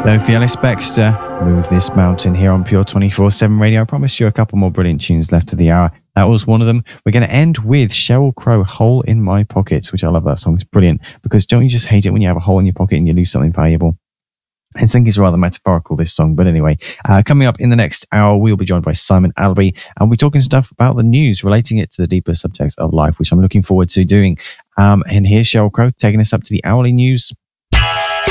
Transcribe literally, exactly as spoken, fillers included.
Sophie Ellis-Bextor, Move This Mountain here on Pure twenty-four seven Radio. I promised you a couple more brilliant tunes left of the hour. That was one of them. We're going to end with Sheryl Crow, Hole in My Pockets, which I love that song. It's brilliant because don't you just hate it when you have a hole in your pocket and you lose something valuable? I think it's rather metaphorical, this song. But anyway, uh, coming up in the next hour, we'll be joined by Simon Alby, and we're talking stuff about the news, relating it to the deeper subtext of life, which I'm looking forward to doing. Um, and here's Sheryl Crow taking us up to the hourly news.